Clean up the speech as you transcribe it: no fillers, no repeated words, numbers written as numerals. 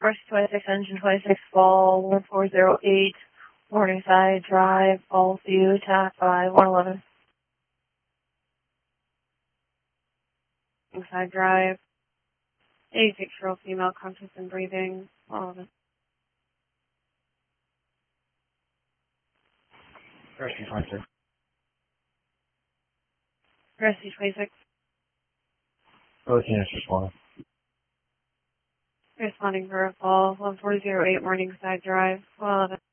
Rescue 26, Engine 26, Fall 1408, Morningside Drive, Falls View, TAC 111. Morningside Drive, 86-year-old female, conscious and breathing, 111. Rescue 26. Rescue 26. Both units respond. Responding for a Fall 1408, Morningside Drive, 111.